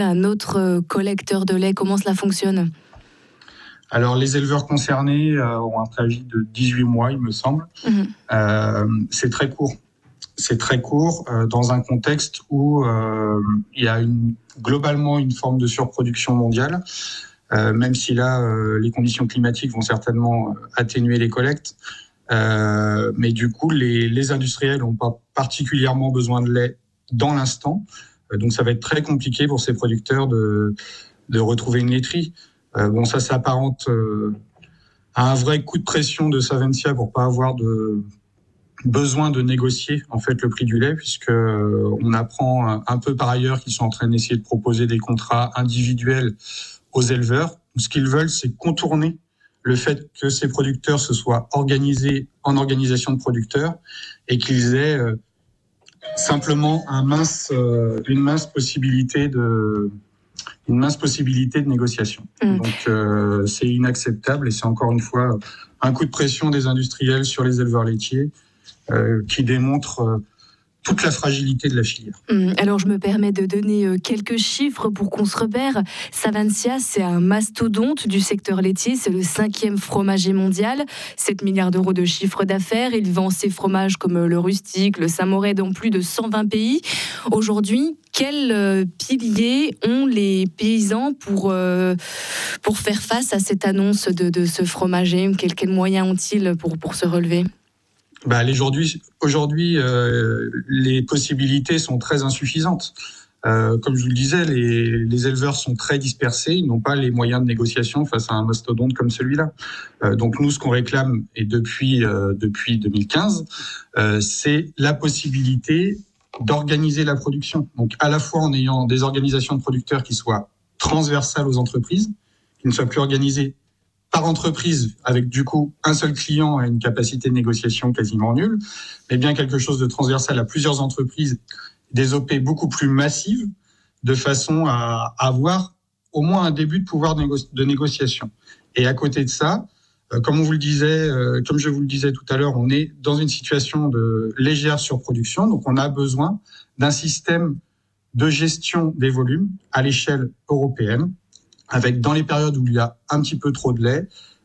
Un autre collecteur de lait, comment cela fonctionne ? Alors, les éleveurs concernés ont un préavis de 18 mois, il me semble. C'est très court. C'est très court dans un contexte où il y a globalement une forme de surproduction mondiale, même si là, les conditions climatiques vont certainement atténuer les collectes. Mais du coup, les industriels n'ont pas particulièrement besoin de lait dans l'instant. Donc, ça va être très compliqué pour ces producteurs de retrouver une laiterie. Ça s'apparente à un vrai coup de pression de Savencia pour pas avoir besoin de négocier en fait le prix du lait, puisque on apprend un peu par ailleurs qu'ils sont en train d'essayer de proposer des contrats individuels aux éleveurs. Ce qu'ils veulent, c'est contourner le fait que ces producteurs se soient organisés en organisation de producteurs et qu'ils aient simplement une mince possibilité de négociation. Donc c'est inacceptable et c'est encore une fois un coup de pression des industriels sur les éleveurs laitiers qui démontre toute la fragilité de la filière. Alors je me permets de donner quelques chiffres pour qu'on se repère. Savencia, c'est un mastodonte du secteur laitier, c'est le 5e fromager mondial, 7 milliards d'euros de chiffre d'affaires. Il vend ses fromages comme le rustique, le Saint-Moré dans plus de 120 pays. Aujourd'hui, quels piliers ont les paysans pour faire face à cette annonce de ce fromager ? Quels moyens ont-ils pour se relever ? Aujourd'hui, les possibilités sont très insuffisantes. Comme je vous le disais, les éleveurs sont très dispersés, ils n'ont pas les moyens de négociation face à un mastodonte comme celui-là. Donc nous, ce qu'on réclame, et depuis 2015, c'est la possibilité d'organiser la production. Donc à la fois en ayant des organisations de producteurs qui soient transversales aux entreprises, qui ne soient plus organisées par entreprise, avec du coup un seul client à une capacité de négociation quasiment nulle, mais bien quelque chose de transversal à plusieurs entreprises, des OP beaucoup plus massives, de façon à avoir au moins un début de pouvoir de négociation. Et à côté de ça, comme je vous le disais tout à l'heure, on est dans une situation de légère surproduction, donc on a besoin d'un système de gestion des volumes à l'échelle européenne, avec dans les périodes où il y a un petit peu trop de lait,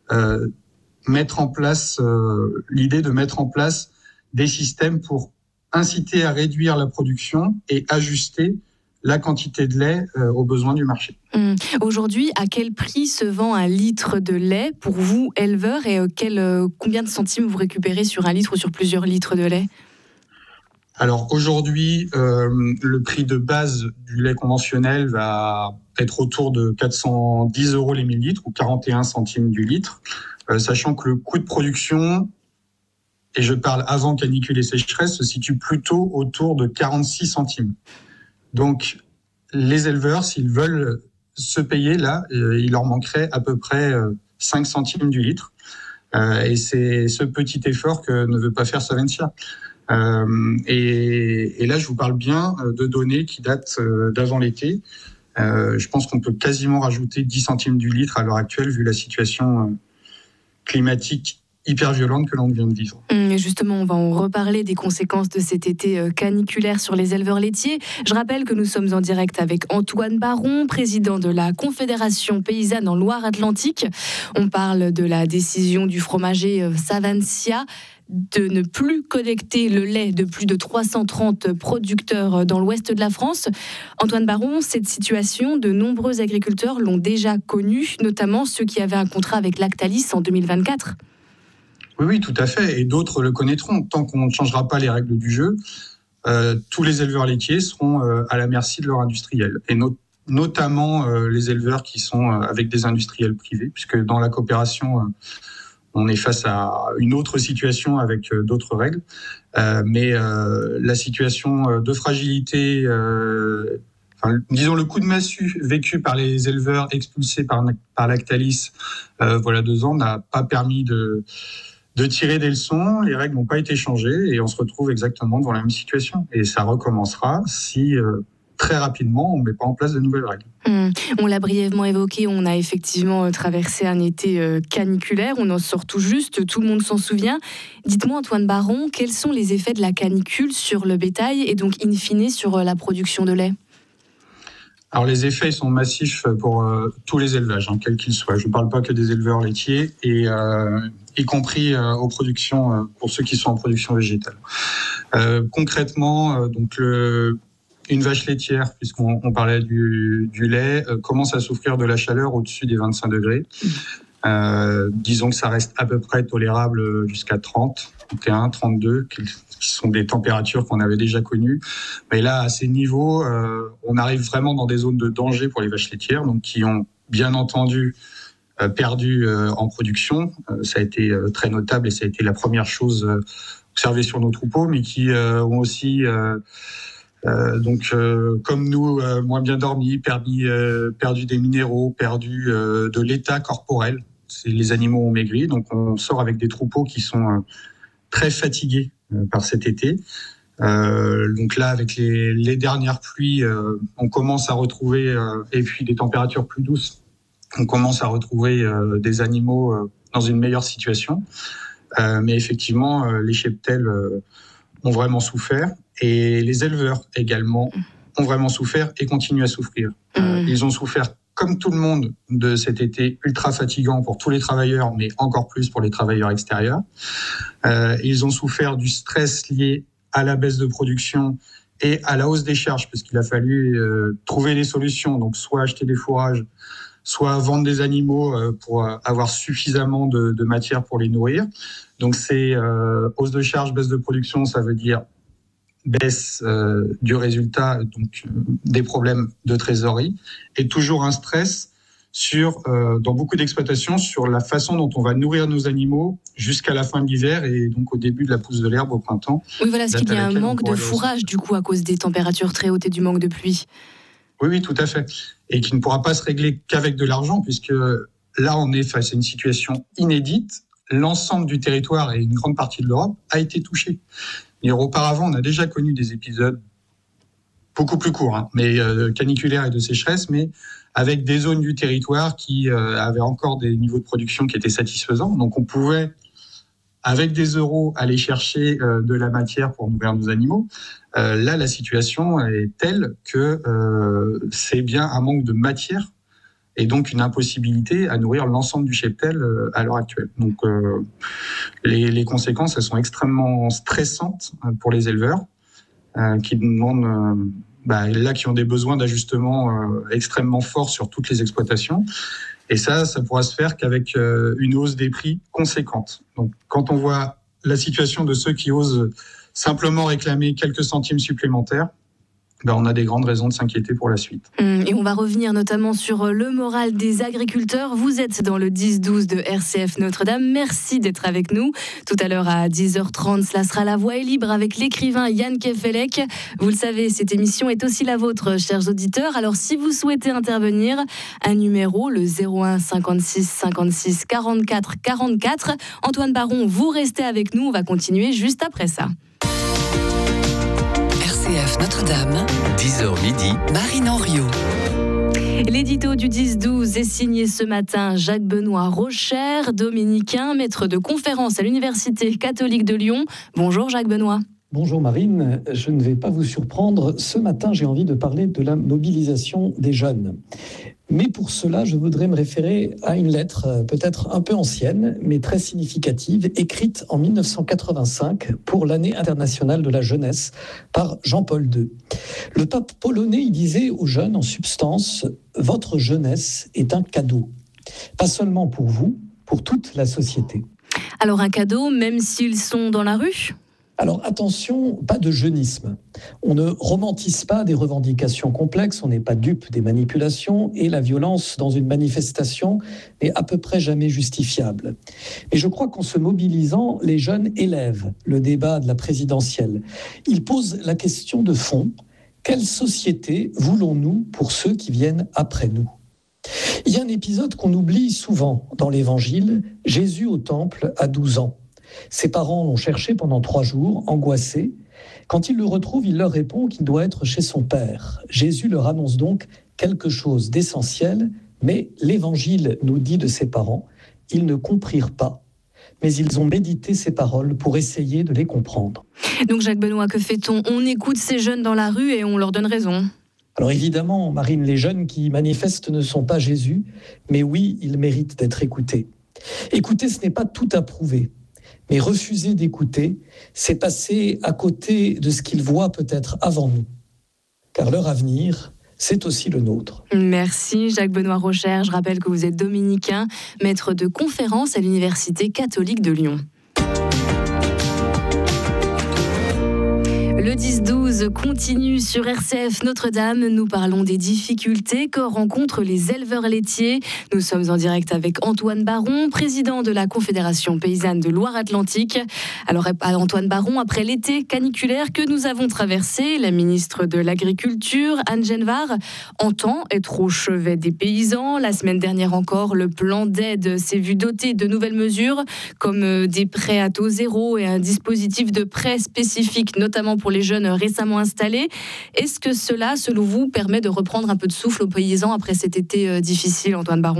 l'idée de mettre en place des systèmes pour inciter à réduire la production et ajuster la quantité de lait aux besoins du marché. Aujourd'hui, à quel prix se vend un litre de lait pour vous, éleveurs, et combien de centimes vous récupérez sur un litre ou sur plusieurs litres de lait ? Alors aujourd'hui, le prix de base du lait conventionnel va être autour de 410 € les 1000 litres ou 41 centimes du litre, sachant que le coût de production, et je parle avant canicule et sécheresse, se situe plutôt autour de 46 centimes. Donc les éleveurs, s'ils veulent se payer là, il leur manquerait à peu près 5 centimes du litre. Et c'est ce petit effort que ne veut pas faire Savencia. Et là, je vous parle bien de données qui datent d'avant l'été. Je pense qu'on peut quasiment rajouter 10 centimes du litre à l'heure actuelle, vu la situation climatique hyper violente que l'on vient de vivre. Justement, on va en reparler des conséquences de cet été caniculaire sur les éleveurs laitiers. Je rappelle que nous sommes en direct avec Antoine Baron, président de la Confédération paysanne en Loire-Atlantique. On parle de la décision du fromager Savencia de ne plus collecter le lait de plus de 330 producteurs dans l'ouest de la France. Antoine Baron, cette situation, de nombreux agriculteurs l'ont déjà connue, notamment ceux qui avaient un contrat avec Lactalis en 2024. Oui, tout à fait. Et d'autres le connaîtront. Tant qu'on ne changera pas les règles du jeu, tous les éleveurs laitiers seront à la merci de leurs industriels. Et notamment les éleveurs qui sont avec des industriels privés, puisque dans la coopération, on est face à une autre situation avec d'autres règles. Mais la situation de fragilité, disons le coup de massue vécu par les éleveurs expulsés par Lactalis voilà 2 ans n'a pas permis de tirer des leçons. Les règles n'ont pas été changées et on se retrouve exactement dans la même situation. Et ça recommencera si très rapidement on ne met pas en place de nouvelles règles. On l'a brièvement évoqué, on a effectivement traversé un été caniculaire, on en sort tout juste, tout le monde s'en souvient. Dites-moi Antoine Baron, quels sont les effets de la canicule sur le bétail et donc in fine sur la production de lait ? Alors les effets sont massifs pour tous les élevages, quels qu'ils soient. Je ne parle pas que des éleveurs laitiers, et y compris aux productions, pour ceux qui sont en production végétale. Concrètement, une vache laitière, puisqu'on parlait du lait, commence à souffrir de la chaleur au-dessus des 25 degrés. Disons que ça reste à peu près tolérable jusqu'à 30, 31, 32, qui sont des températures qu'on avait déjà connues. Mais là, à ces niveaux, on arrive vraiment dans des zones de danger pour les vaches laitières, donc qui ont bien entendu perdu en production. Ça a été très notable et ça a été la première chose observée sur nos troupeaux, mais qui ont aussi... comme nous, moins bien dormi, perdu des minéraux, perdu de l'état corporel. Les animaux ont maigri, donc on sort avec des troupeaux qui sont très fatigués par cet été. Donc là, avec les dernières pluies, on commence à retrouver, et puis des températures plus douces, on commence à retrouver des animaux dans une meilleure situation. Mais effectivement, les cheptels ont vraiment souffert. Et les éleveurs également ont vraiment souffert et continuent à souffrir. Ils ont souffert, comme tout le monde, de cet été ultra fatigant pour tous les travailleurs, mais encore plus pour les travailleurs extérieurs. Ils ont souffert du stress lié à la baisse de production et à la hausse des charges, parce qu'il a fallu trouver des solutions, donc soit acheter des fourrages, soit vendre des animaux pour avoir suffisamment de matière pour les nourrir. Donc c'est hausse de charges, baisse de production, ça veut dire baisse du résultat, donc des problèmes de trésorerie, et toujours un stress dans beaucoup d'exploitations sur la façon dont on va nourrir nos animaux jusqu'à la fin de l'hiver et donc au début de la pousse de l'herbe au printemps. Oui, voilà, est-ce qu'il y a un manque de fourrage du coup à cause des températures très hautes et du manque de pluie? Oui, tout à fait. Et qui ne pourra pas se régler qu'avec de l'argent, puisque là, on est face à une situation inédite. L'ensemble du territoire et une grande partie de l'Europe a été touché. Et auparavant, on a déjà connu des épisodes beaucoup plus courts, mais caniculaires et de sécheresse, mais avec des zones du territoire qui avaient encore des niveaux de production qui étaient satisfaisants. Donc on pouvait, avec des euros, aller chercher de la matière pour nourrir nos animaux. Là, la situation est telle que c'est bien un manque de matière et donc une impossibilité à nourrir l'ensemble du cheptel à l'heure actuelle. Donc les conséquences, elles sont extrêmement stressantes pour les éleveurs qui demandent, qui ont des besoins d'ajustement extrêmement forts sur toutes les exploitations. Et ça pourra se faire qu'avec une hausse des prix conséquente. Donc quand on voit la situation de ceux qui osent simplement réclamer quelques centimes supplémentaires, on a des grandes raisons de s'inquiéter pour la suite. Et on va revenir notamment sur le moral des agriculteurs. Vous êtes dans le 10-12 de RCF Notre-Dame. Merci d'être avec nous. Tout à l'heure à 10h30, cela sera La Voix est libre avec l'écrivain Yann Kefelec. Vous le savez, cette émission est aussi la vôtre, chers auditeurs. Alors si vous souhaitez intervenir, un numéro, le 01 56 56 44 44. Antoine Baron, vous restez avec nous. On va continuer juste après ça. RCF Notre-Dame, 10h midi, Marine Henriot. L'édito du 10-12 est signé ce matin Jacques-Benoît Rocher, dominicain, maître de conférence à l'Université catholique de Lyon. Bonjour Jacques-Benoît. Bonjour Marine, je ne vais pas vous surprendre. Ce matin, j'ai envie de parler de la mobilisation des jeunes. Mais pour cela, je voudrais me référer à une lettre peut-être un peu ancienne, mais très significative, écrite en 1985 pour l'année internationale de la jeunesse par Jean-Paul II. Le pape polonais, il disait aux jeunes en substance « Votre jeunesse est un cadeau, pas seulement pour vous, pour toute la société ». Alors un cadeau, même s'ils sont dans la rue ? Alors attention, pas de jeunisme. On ne romantise pas des revendications complexes, on n'est pas dupe des manipulations et la violence dans une manifestation n'est à peu près jamais justifiable. Mais je crois qu'en se mobilisant, les jeunes élèvent le débat de la présidentielle. Ils posent la question de fond, quelle société voulons-nous pour ceux qui viennent après nous ? Il y a un épisode qu'on oublie souvent dans l'Évangile, Jésus au temple à 12 ans. Ses parents l'ont cherché pendant 3 jours, angoissés. Quand ils le retrouvent, il leur répond qu'il doit être chez son père. Jésus leur annonce donc quelque chose d'essentiel, mais l'Évangile nous dit de ses parents, ils ne comprirent pas, mais ils ont médité ces paroles pour essayer de les comprendre. Donc Jacques-Benoît, que fait-on ? On écoute ces jeunes dans la rue et on leur donne raison ? Alors évidemment, Marine, les jeunes qui manifestent ne sont pas Jésus, mais oui, ils méritent d'être écoutés. Écouter, ce n'est pas tout approuver, mais refuser d'écouter, c'est passer à côté de ce qu'ils voient peut-être avant nous. Car leur avenir, c'est aussi le nôtre. Merci Jacques-Benoît Rocher. Je rappelle que vous êtes dominicain, maître de conférences à l'Université catholique de Lyon. Le 10-12 continue sur RCF Notre-Dame. Nous parlons des difficultés que rencontrent les éleveurs laitiers. Nous sommes en direct avec Antoine Baron, président de la Confédération paysanne de Loire-Atlantique. Alors Antoine Baron, après l'été caniculaire que nous avons traversé, la ministre de l'Agriculture, Anne Genevard, entend être au chevet des paysans. La semaine dernière encore, le plan d'aide s'est vu doté de nouvelles mesures comme des prêts à taux zéro et un dispositif de prêt spécifique, notamment pour les jeunes récemment installés. Est-ce que cela, selon vous, permet de reprendre un peu de souffle aux paysans après cet été difficile, Antoine Baron ?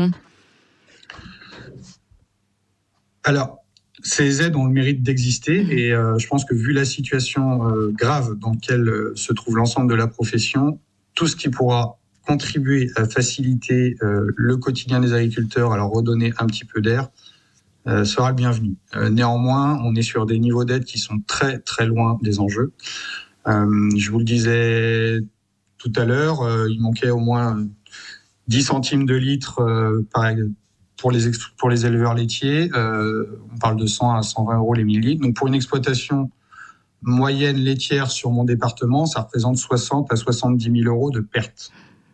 Alors, ces aides ont le mérite d'exister et je pense que vu la situation grave dans laquelle se trouve l'ensemble de la profession, tout ce qui pourra contribuer à faciliter le quotidien des agriculteurs, à leur redonner un petit peu d'air, sera le bienvenu. Néanmoins, on est sur des niveaux d'aide qui sont très très loin des enjeux. Je vous le disais tout à l'heure, il manquait au moins 10 centimes de litre pour les éleveurs laitiers. On parle de 100 à 120 euros les 1000 litres. Donc pour une exploitation moyenne laitière sur mon département, ça représente 60 à 70 000 euros de pertes.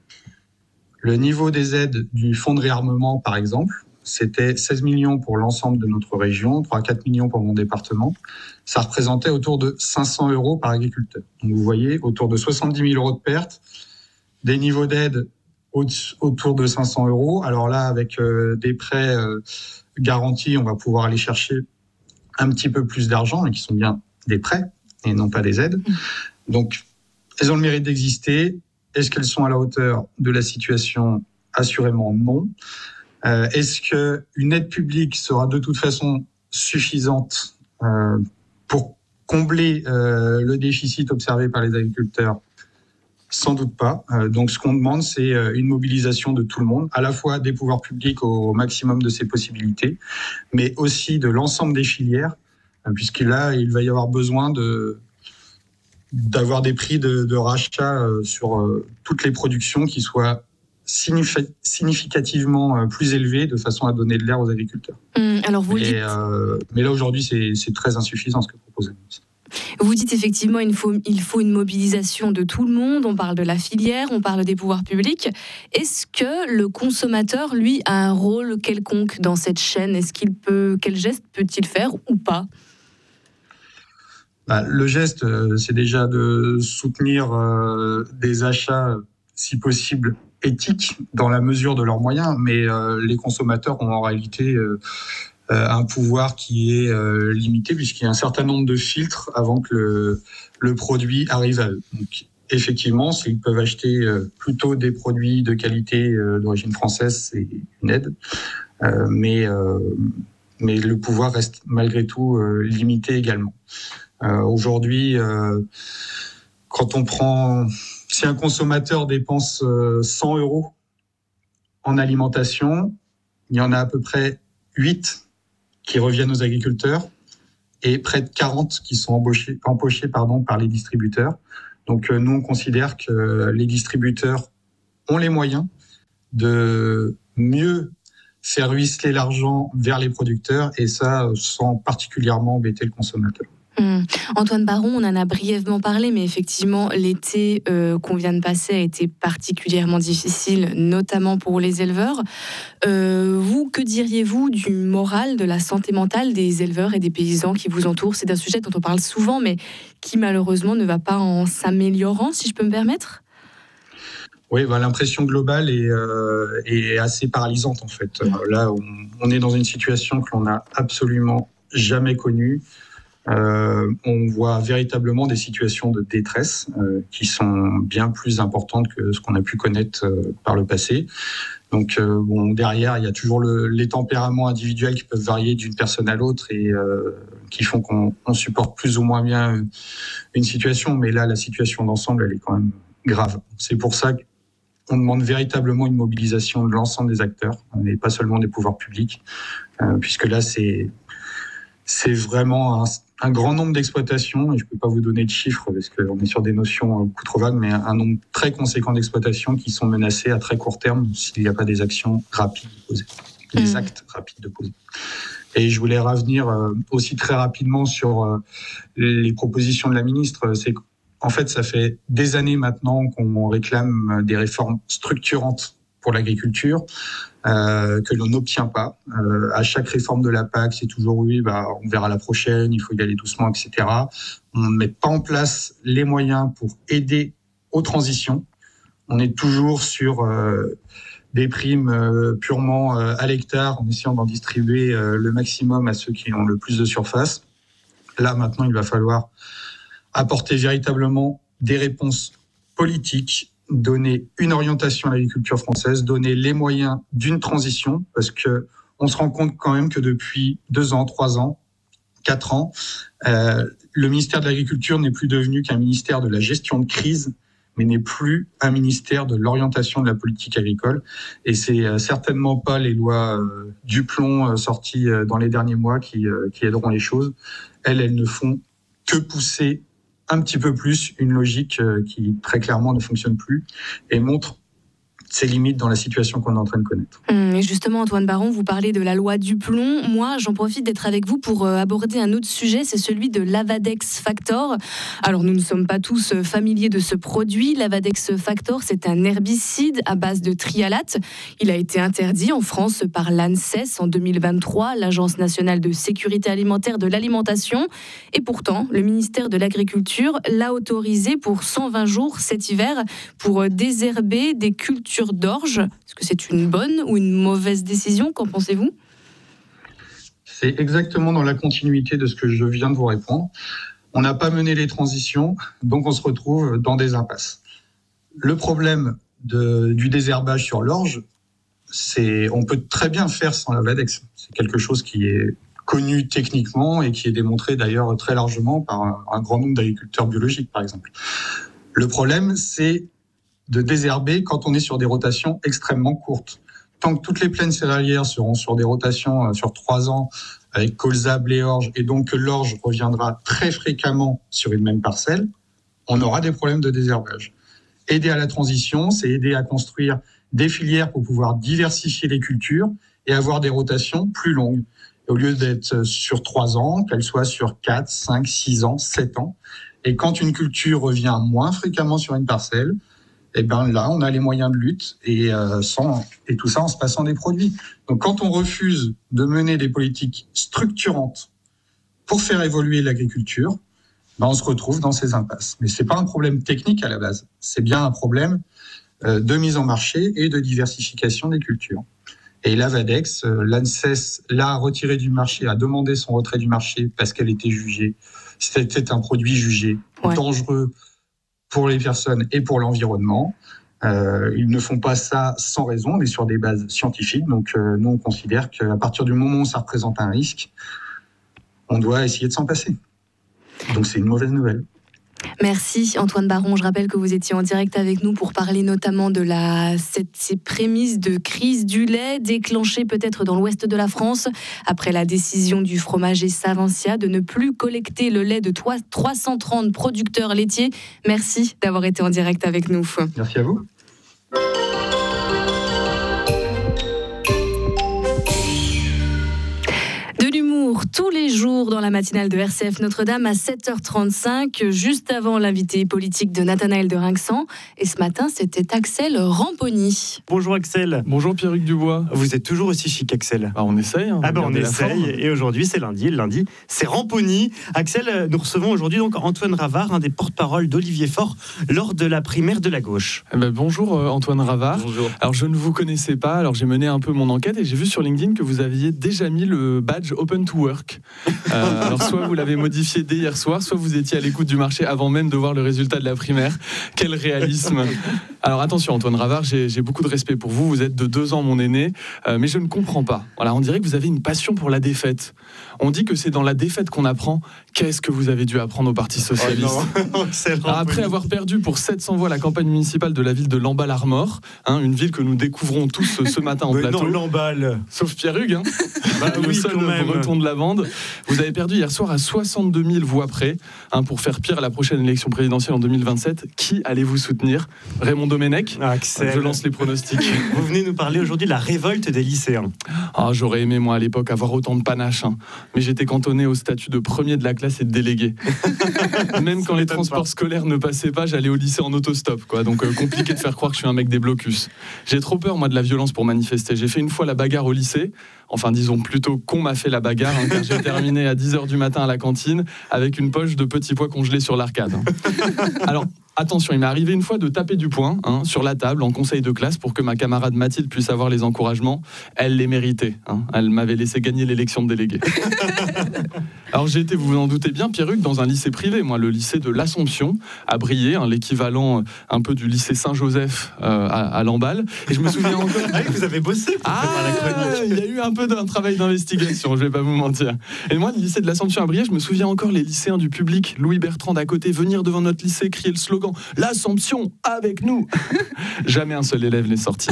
Le niveau des aides du fonds de réarmement, par exemple, c'était 16 millions pour l'ensemble de notre région, 3 à 4 millions pour mon département. Ça représentait autour de 500 euros par agriculteur. Donc vous voyez, autour de 70 000 euros de pertes, des niveaux d'aide autour de 500 euros. Alors là, avec des prêts garantis, on va pouvoir aller chercher un petit peu plus d'argent, mais qui sont bien des prêts et non pas des aides. Donc, elles ont le mérite d'exister. Est-ce qu'elles sont à la hauteur de la situation ? Assurément non. Est-ce qu'une aide publique sera de toute façon suffisante pour combler le déficit observé par les agriculteurs ? Sans doute pas. Donc ce qu'on demande, c'est une mobilisation de tout le monde, à la fois des pouvoirs publics au maximum de ses possibilités, mais aussi de l'ensemble des filières, puisque là, il va y avoir besoin d'avoir des prix de rachat sur toutes les productions qui soient significativement plus élevés de façon à donner de l'air aux agriculteurs. Alors vous dites... mais là, aujourd'hui, c'est très insuffisant ce que propose la ministre. Vous dites effectivement il faut une mobilisation de tout le monde, on parle de la filière, on parle des pouvoirs publics. Est-ce que le consommateur, lui, a un rôle quelconque dans cette chaîne ? Quel geste peut-il faire ou pas ? Le geste, c'est déjà de soutenir des achats, si possible, éthiques dans la mesure de leurs moyens, mais les consommateurs ont en réalité un pouvoir qui est limité puisqu'il y a un certain nombre de filtres avant que le produit arrive à eux. Donc, effectivement, s'ils peuvent acheter plutôt des produits de qualité d'origine française, c'est une aide, mais le pouvoir reste malgré tout limité également. Aujourd'hui, si un consommateur dépense 100 euros en alimentation, il y en a à peu près 8 qui reviennent aux agriculteurs et près de 40 qui sont empochés par les distributeurs. Donc nous, on considère que les distributeurs ont les moyens de mieux faire ruisseler l'argent vers les producteurs et ça sans particulièrement embêter le consommateur. Antoine Baron, on en a brièvement parlé, mais effectivement, l'été qu'on vient de passer a été particulièrement difficile, notamment pour les éleveurs. Vous, que diriez-vous du moral, de la santé mentale des éleveurs et des paysans qui vous entourent ? C'est un sujet dont on parle souvent, mais qui malheureusement ne va pas en s'améliorant, si je peux me permettre ? Oui, l'impression globale est assez paralysante en fait. Là, on est dans une situation que l'on n'a absolument jamais connue. On voit véritablement des situations de détresse qui sont bien plus importantes que ce qu'on a pu connaître par le passé. Donc derrière, il y a toujours les tempéraments individuels qui peuvent varier d'une personne à l'autre et qui font qu'on supporte plus ou moins bien une situation. Mais là, la situation d'ensemble, elle est quand même grave. C'est pour ça qu'on demande véritablement une mobilisation de l'ensemble des acteurs, et pas seulement des pouvoirs publics, puisque là, c'est vraiment un grand nombre d'exploitations, et je ne peux pas vous donner de chiffres parce qu'on est sur des notions beaucoup trop vagues, mais un nombre très conséquent d'exploitations qui sont menacées à très court terme s'il n'y a pas des actions rapides posées, des actes rapides de poser. Et je voulais revenir aussi très rapidement sur les propositions de la ministre. C'est qu'en fait, ça fait des années maintenant qu'on réclame des réformes structurantes pour l'agriculture, que l'on n'obtient pas. À chaque réforme de la PAC, c'est toujours oui, on verra la prochaine, il faut y aller doucement, etc. On ne met pas en place les moyens pour aider aux transitions. On est toujours sur des primes purement à l'hectare, en essayant d'en distribuer le maximum à ceux qui ont le plus de surface. Là, maintenant, il va falloir apporter véritablement des réponses politiques, donner une orientation à l'agriculture française, donner les moyens d'une transition, parce que on se rend compte quand même que depuis 2 ans, 3 ans, 4 ans, le ministère de l'Agriculture n'est plus devenu qu'un ministère de la gestion de crise, mais n'est plus un ministère de l'orientation de la politique agricole. Et c'est certainement pas les lois Duplon sorties dans les derniers mois qui aideront les choses. Elles ne font que pousser un petit peu plus une logique qui très clairement ne fonctionne plus et montre ses limites dans la situation qu'on est en train de connaître. Et justement, Antoine Baron, vous parlez de la loi Duplon. Moi, j'en profite d'être avec vous pour aborder un autre sujet, c'est celui de l'Avadex Factor. Alors, nous ne sommes pas tous familiers de ce produit. L'Avadex Factor, c'est un herbicide à base de trialate. Il a été interdit en France par l'ANSES en 2023, l'Agence nationale de sécurité alimentaire de l'alimentation. Et pourtant, le ministère de l'Agriculture l'a autorisé pour 120 jours cet hiver pour désherber des cultures d'orge. Est-ce que c'est une bonne ou une mauvaise décision? Qu'en pensez-vous? C'est exactement dans la continuité de ce que je viens de vous répondre. On n'a pas mené les transitions, donc on se retrouve dans des impasses. Le problème du désherbage sur l'orge, on peut très bien faire sans l'Avadex. C'est quelque chose qui est connu techniquement et qui est démontré d'ailleurs très largement par un grand nombre d'agriculteurs biologiques, par exemple. Le problème, c'est de désherber quand on est sur des rotations extrêmement courtes. Tant que toutes les plaines céréalières seront sur des rotations sur 3 ans avec colza, blé, orge, et donc que l'orge reviendra très fréquemment sur une même parcelle, on aura des problèmes de désherbage. Aider à la transition, c'est aider à construire des filières pour pouvoir diversifier les cultures et avoir des rotations plus longues. Au lieu d'être sur 3 ans, qu'elle soit sur 4, 5, 6 ans, 7 ans. Et quand une culture revient moins fréquemment sur une parcelle, et là, on a les moyens de lutte et tout ça en se passant des produits. Donc, quand on refuse de mener des politiques structurantes pour faire évoluer l'agriculture, on se retrouve dans ces impasses. Mais c'est pas un problème technique à la base. C'est bien un problème de mise en marché et de diversification des cultures. Et l'Avadex, l'ANSES l'a retiré du marché, a demandé son retrait du marché parce qu'elle était jugée. C'était un produit jugé dangereux pour les personnes et pour l'environnement. Ils ne font pas ça sans raison, mais sur des bases scientifiques. Donc, nous, on considère qu'à partir du moment où ça représente un risque, on doit essayer de s'en passer. Donc, c'est une mauvaise nouvelle. Merci Antoine Baron. Je rappelle que vous étiez en direct avec nous pour parler notamment de ces prémices de crise du lait déclenchées peut-être dans l'ouest de la France après la décision du fromager Savencia de ne plus collecter le lait de 330 producteurs laitiers. Merci d'avoir été en direct avec nous. Merci à vous. Tous les jours dans la matinale de RCF Notre-Dame à 7h35, juste avant l'invité politique de Nathanaël de Rinxan. Et ce matin, c'était Axel Ramponi. Bonjour Axel. Bonjour Pierruc Dubois. Vous êtes toujours aussi chic, Axel. On essaye. On essaye. Et aujourd'hui, c'est lundi. Le lundi, c'est Ramponi. Axel, nous recevons aujourd'hui donc Antoine Ravard, un des porte-parole d'Olivier Faure, lors de la primaire de la gauche. Bonjour Antoine Ravard. Bonjour. Alors je ne vous connaissais pas, alors j'ai mené un peu mon enquête et j'ai vu sur LinkedIn que vous aviez déjà mis le badge Open to Work. Alors soit vous l'avez modifié dès hier soir, soit vous étiez à l'écoute du marché avant même de voir le résultat de la primaire. Quel réalisme. Alors attention Antoine Ravard, j'ai beaucoup de respect pour vous. Vous êtes de 2 ans mon aîné, mais je ne comprends pas. Voilà, on dirait que vous avez une passion pour la défaite. On dit que c'est dans la défaite qu'on apprend. Qu'est-ce que vous avez dû apprendre au Parti Socialiste? Alors, après avoir perdu pour 700 voix la campagne municipale de la ville de Lamballe-Armor, une ville que nous découvrons tous ce matin en plateau. Non, Lamballe. Sauf Pierre Hugues, le seul breton de la bande. Vous avez perdu hier soir à 62 000 voix près. Pour faire pire à la prochaine élection présidentielle en 2027, qui allez-vous soutenir? Raymond Domenech? Axel. Je lance les pronostics. Vous venez nous parler aujourd'hui de la révolte des lycéens. J'aurais aimé, moi, à l'époque, avoir autant de panache. Mais j'étais cantonné au statut de premier de la classe et de délégué. Même quand les transports scolaires ne passaient pas, j'allais au lycée en autostop, quoi. Donc compliqué de faire croire que je suis un mec des blocus. J'ai trop peur, moi, de la violence pour manifester. J'ai fait une fois la bagarre au lycée. Enfin, disons plutôt qu'on m'a fait la bagarre, car j'ai terminé à 10h du matin à la cantine avec une poche de petits pois congelés sur l'arcade. Alors, attention, il m'est arrivé une fois de taper du poing sur la table en conseil de classe pour que ma camarade Mathilde puisse avoir les encouragements. Elle les méritait. Elle m'avait laissé gagner l'élection de délégué. Alors j'ai été, vous vous en doutez bien, Pierre-Hugues, dans un lycée privé, moi, le lycée de l'Assomption, à Briey, l'équivalent un peu du lycée Saint-Joseph à Lamballe. Et je me souviens encore... Vous avez bossé pour préparer la chronique. Il y a eu un peu d'un travail d'investigation, je vais pas vous mentir. Et moi, le lycée de l'Assomption à Briey, je me souviens encore les lycéens du public, Louis Bertrand d'à côté, venir devant notre lycée, crier le slogan « L'Assomption, avec nous !» Jamais un seul élève n'est sorti.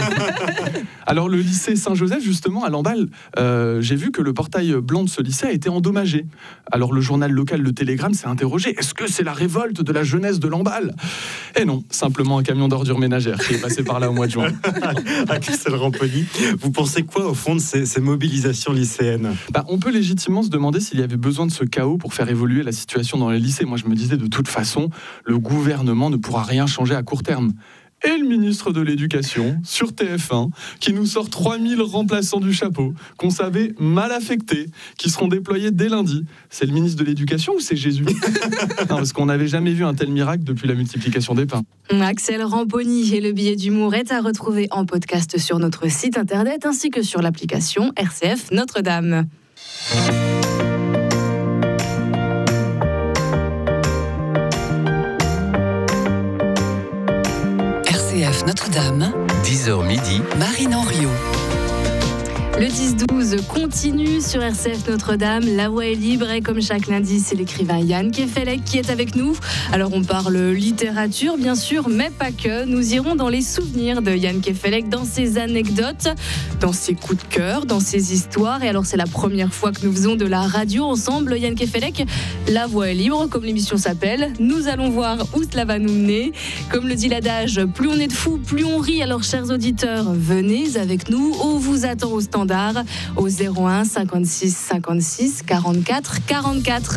Alors le lycée Saint-Joseph, justement, à Lamballe, j'ai vu que le portail blanc de ce lycée a été endommagé. Alors le journal local Le Télégramme s'est interrogé, est-ce que c'est la révolte de la jeunesse de Lamballe? Et non, simplement un camion d'ordures ménagères qui est passé par là au mois de juin. Axel Ramponi, vous pensez quoi au fond de ces mobilisations lycéennes? On peut légitimement se demander s'il y avait besoin de ce chaos pour faire évoluer la situation dans les lycées. Moi je me disais de toute façon, le gouvernement ne pourra rien changer à court terme. Et le ministre de l'Éducation, sur TF1, qui nous sort 3000 remplaçants du chapeau, qu'on savait mal affectés, qui seront déployés dès lundi. C'est le ministre de l'Éducation ou c'est Jésus? Non, parce qu'on n'avait jamais vu un tel miracle depuis la multiplication des pains. Axel Ramponi et le billet d'humour est à retrouver en podcast sur notre site internet ainsi que sur l'application RCF Notre-Dame. RCF Notre-Dame, 10h midi, Marine Henriot. Le 10-12 continue sur RCF Notre-Dame. La voix est libre et comme chaque lundi, c'est l'écrivain Yann Kefelec qui est avec nous. Alors on parle littérature bien sûr, mais pas que. Nous irons dans les souvenirs de Yann Kefelec, dans ses anecdotes, dans ses coups de cœur, dans ses histoires. Et alors c'est la première fois que nous faisons de la radio ensemble. Yann Kefelec, la voix est libre comme l'émission s'appelle. Nous allons voir où cela va nous mener. Comme le dit l'adage, plus on est de fous, plus on rit. Alors chers auditeurs, venez avec nous. On vous attend au standard au 01 56 56 44 44.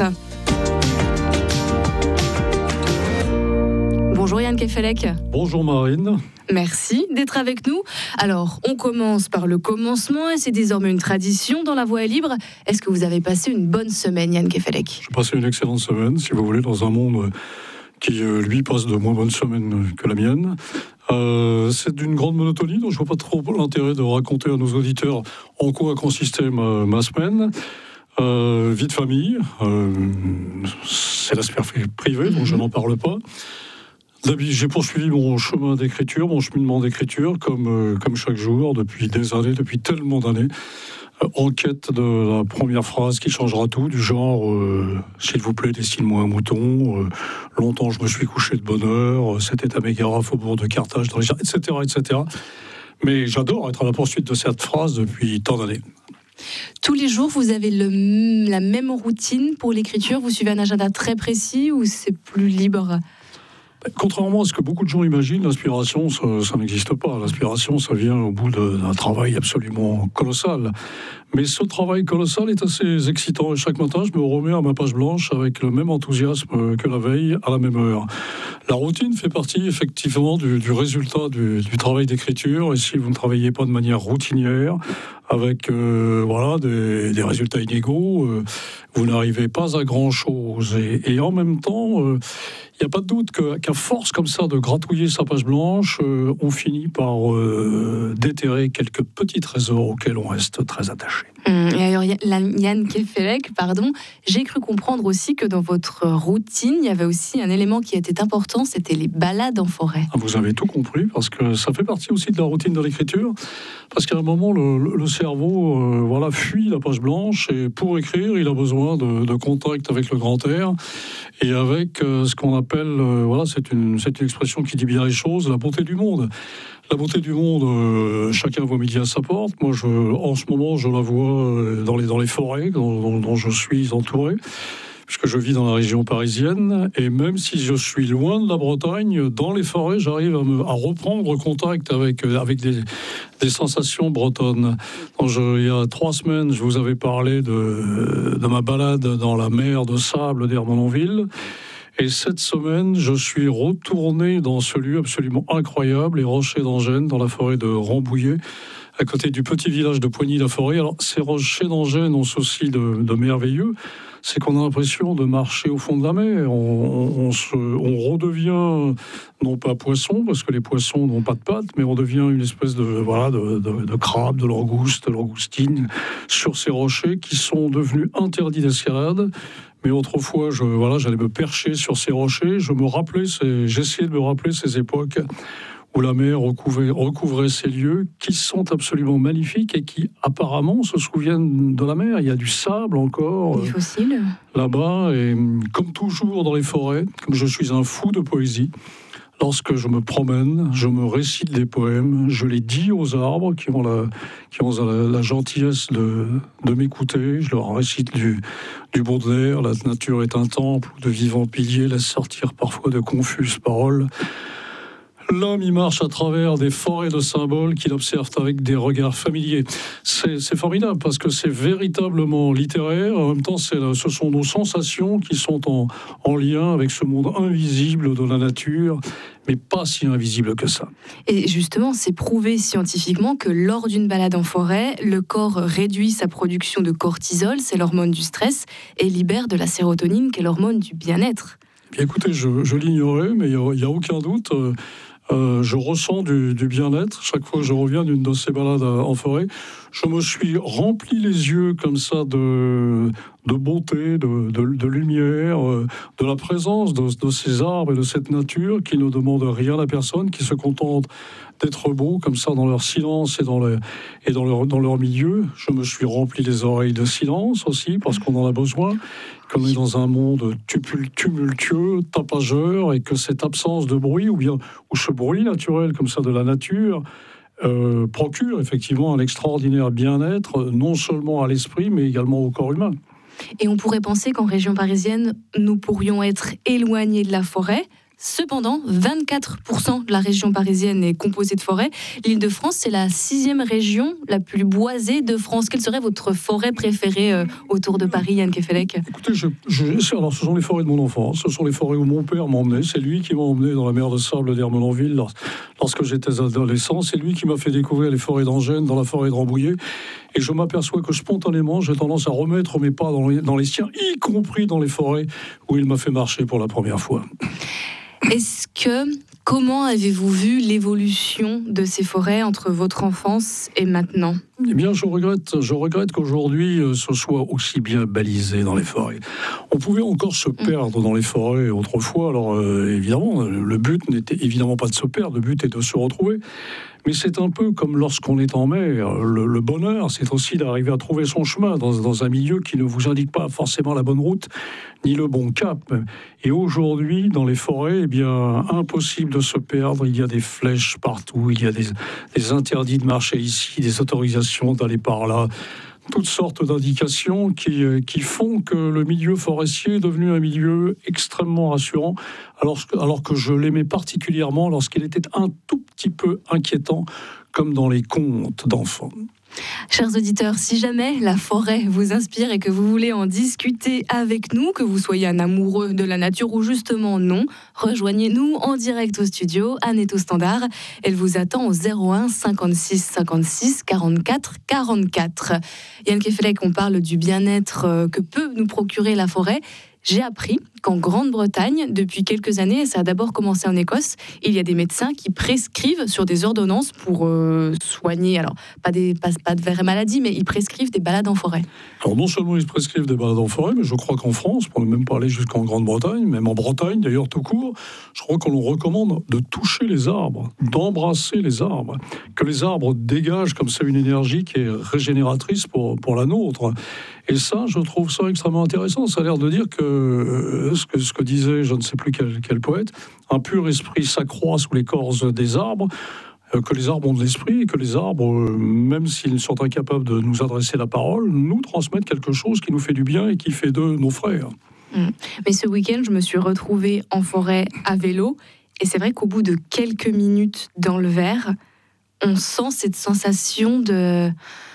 Bonjour Yann Kefelec. Bonjour Marine. Merci d'être avec nous. Alors, on commence par le commencement et c'est désormais une tradition dans La Voix est libre. Est-ce que vous avez passé une bonne semaine, Yann Kefelec? J'ai passé une excellente semaine, si vous voulez, dans un monde qui, lui, passe de moins bonnes semaines que la mienne. C'est d'une grande monotonie, donc je ne vois pas trop l'intérêt de raconter à nos auditeurs en quoi a consisté ma semaine. Vie de famille, c'est la sphère privée, donc je n'en parle pas. J'ai poursuivi mon chemin d'écriture, mon cheminement d'écriture, comme chaque jour, depuis des années, depuis tellement d'années, en quête de la première phrase qui changera tout, du genre « S'il vous plaît, dessine-moi un mouton »,« Longtemps je me suis couché de bonne heure »,« C'était à Mégara, faubourg de Carthage », etc., etc. Mais j'adore être à la poursuite de cette phrase depuis tant d'années. Tous les jours, vous avez la même routine pour l'écriture? Vous suivez un agenda très précis ou c'est plus libre? Contrairement à ce que beaucoup de gens imaginent, l'inspiration, ça n'existe pas. L'inspiration, ça vient au bout d'un travail absolument colossal. Mais ce travail colossal est assez excitant. Et chaque matin, je me remets à ma page blanche avec le même enthousiasme que la veille, à la même heure. La routine fait partie, effectivement, du résultat du travail d'écriture. Et si vous ne travaillez pas de manière routinière, avec des résultats inégaux, vous n'arrivez pas à grand-chose. Et en même temps, il n'y a pas de doute qu'à force comme ça de gratouiller sa page blanche, on finit par déterrer quelques petits trésors auxquels on reste très attaché. Et alors, Yann Kefelec, j'ai cru comprendre aussi que dans votre routine, il y avait aussi un élément qui était important, c'était les balades en forêt. Vous avez tout compris, parce que ça fait partie aussi de la routine de l'écriture, parce qu'à un moment, le cerveau fuit la page blanche, et pour écrire, il a besoin de contact avec le grand air, et avec ce qu'on appelle, c'est une expression qui dit bien les choses, la beauté du monde. La beauté du monde, chacun voit midi à sa porte. Moi, en ce moment, je la vois dans les forêts dont je suis entouré, puisque je vis dans la région parisienne. Et même si je suis loin de la Bretagne, dans les forêts, j'arrive à reprendre contact avec des sensations bretonnes. Il y a 3 semaines, je vous avais parlé de ma balade dans la mer de sable d'Ermenonville. Et cette semaine, je suis retourné dans ce lieu absolument incroyable, les Rochers d'Angennes, dans la forêt de Rambouillet, à côté du petit village de Poigny-la-Forêt. Alors, ces Rochers d'Angennes ont ceci de merveilleux, c'est qu'on a l'impression de marcher au fond de la mer. On redevient, non pas poisson, parce que les poissons n'ont pas de pattes, mais on devient une espèce de crabe, de langouste, de langoustine, sur ces rochers qui sont devenus interdits d'escalade. Mais autrefois, j'allais me percher sur ces rochers. J'essayais de me rappeler ces époques où la mer recouvrait ces lieux qui sont absolument magnifiques et qui apparemment se souviennent de la mer. Il y a du sable encore. Des fossiles. Là-bas, et comme toujours dans les forêts, comme je suis un fou de poésie, lorsque je me promène, je me récite des poèmes, je les dis aux arbres qui ont la gentillesse de m'écouter, je leur récite du Baudelaire, la nature est un temple où de vivants piliers laissent sortir parfois de confuses paroles. L'homme y marche à travers des forêts de symboles qu'il observe avec des regards familiers. C'est formidable parce que c'est véritablement littéraire. En même temps, ce sont nos sensations qui sont en lien avec ce monde invisible de la nature, mais pas si invisible que ça. Et justement, c'est prouvé scientifiquement que lors d'une balade en forêt, le corps réduit sa production de cortisol, c'est l'hormone du stress, et libère de la sérotonine, qui est l'hormone du bien-être. Bien, écoutez, je l'ignorais, mais il n'y a aucun doute. Je ressens du bien-être chaque fois que je reviens d'une de ces balades en forêt. Je me suis rempli les yeux comme ça de beauté, de lumière, de la présence de ces arbres et de cette nature qui ne demandent rien à personne, qui se contentent d'être beaux comme ça dans leur silence et dans leur milieu. Je me suis rempli les oreilles de silence aussi parce qu'on en a besoin, qu'on est dans un monde tumultueux, tapageur, et que cette absence de bruit ou ce bruit naturel comme ça de la nature procure effectivement un extraordinaire bien-être, non seulement à l'esprit mais également au corps humain. Et on pourrait penser qu'en région parisienne, nous pourrions être éloignés de la forêt. Cependant, 24% de la région parisienne est composée de forêts. L'Île-de-France, c'est la 6e région la plus boisée de France. Quelle serait votre forêt préférée autour de Paris, Yann Kefelec ? Écoutez, alors ce sont les forêts de mon enfance. Ce sont les forêts où mon père m'a emmené. C'est lui qui m'a emmené dans la mer de sable d'Ermenonville lorsque j'étais adolescent. C'est lui qui m'a fait découvrir les forêts d'Angennes, dans la forêt de Rambouillet. Et je m'aperçois que spontanément, j'ai tendance à remettre mes pas dans les siens, y compris dans les forêts où il m'a fait marcher pour la première fois. Comment avez-vous vu l'évolution de ces forêts entre votre enfance et maintenant ? Eh bien, je regrette qu'aujourd'hui, ce soit aussi bien balisé dans les forêts. On pouvait encore se perdre dans les forêts autrefois. Alors, évidemment, le but n'était évidemment pas de se perdre, le but est de se retrouver. Mais c'est un peu comme lorsqu'on est en mer. Le bonheur, c'est aussi d'arriver à trouver son chemin dans un milieu qui ne vous indique pas forcément la bonne route, ni le bon cap. Et aujourd'hui, dans les forêts, eh bien, impossible de se perdre. Il y a des flèches partout, il y a des interdits de marcher ici, des autorisations d'aller par là. Toutes sortes d'indications qui font que le milieu forestier est devenu un milieu extrêmement rassurant, alors que je l'aimais particulièrement lorsqu'il était un tout petit peu inquiétant, comme dans les contes d'enfants. Chers auditeurs, si jamais la forêt vous inspire et que vous voulez en discuter avec nous, que vous soyez un amoureux de la nature ou justement non, rejoignez-nous en direct au studio. Anne est au standard. Elle vous attend au 01 56 56 44 44. Yann Kefelec, on parle du bien-être que peut nous procurer la forêt. J'ai appris qu'en Grande-Bretagne, depuis quelques années, et ça a d'abord commencé en Écosse, il y a des médecins qui prescrivent sur des ordonnances pour soigner, alors pas de vraies maladies, mais ils prescrivent des balades en forêt. Alors non seulement ils prescrivent des balades en forêt, mais je crois qu'en France, pour ne même pas aller jusqu'en Grande-Bretagne, même en Bretagne d'ailleurs tout court, je crois qu'on leur recommande de toucher les arbres, d'embrasser les arbres, que les arbres dégagent comme ça une énergie qui est régénératrice pour la nôtre. Et ça, je trouve ça extrêmement intéressant. Ça a l'air de dire que ce que disait, je ne sais plus quel poète, un pur esprit s'accroît sous l'écorce des arbres, que les arbres ont de l'esprit et que les arbres, même s'ils sont incapables de nous adresser la parole, nous transmettent quelque chose qui nous fait du bien et qui fait d'eux nos frères. Mais ce week-end, je me suis retrouvée en forêt à vélo et c'est vrai qu'au bout de quelques minutes dans le verre, on sent cette sensation de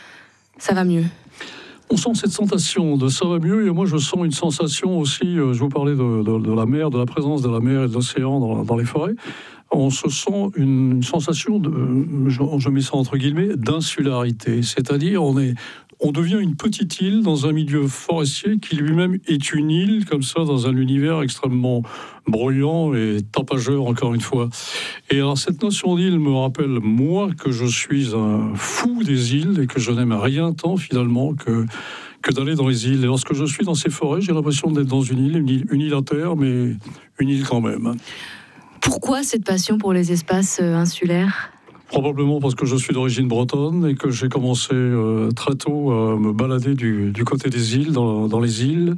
ça va mieux. On sent cette sensation de ça va mieux, et moi je sens une sensation aussi, je vous parlais de la mer, de la présence de la mer et de l'océan dans les forêts. On se sent une sensation je mets ça entre guillemets, d'insularité, c'est-à-dire on devient une petite île dans un milieu forestier qui lui-même est une île, comme ça, dans un univers extrêmement bruyant et tapageur, encore une fois. Et alors, cette notion d'île me rappelle, moi, que je suis un fou des îles et que je n'aime rien tant, finalement, que d'aller dans les îles. Et lorsque je suis dans ces forêts, j'ai l'impression d'être dans une île à terre, mais une île quand même. Pourquoi cette passion pour les espaces insulaires ? Probablement parce que je suis d'origine bretonne et que j'ai commencé très tôt à me balader du côté des îles, dans les îles,